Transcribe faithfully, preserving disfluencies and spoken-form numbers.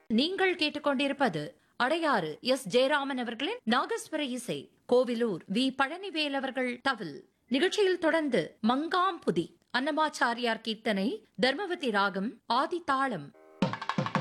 நீங்கள் கேட்டுக்கொண்டிருப்பது அடையாறு எஸ் ஜெயராமன் அவர்களின் நாகஸ்வர இசை. கோவிலூர் வி பழனிவேல் அவர்கள் தவில். நிகழ்ச்சியில் தொடர்ந்து மங்காம்புதி அன்னமாச்சாரியார் கீர்த்தனை, தர்மவதி ராகம், ஆதி தாளம்.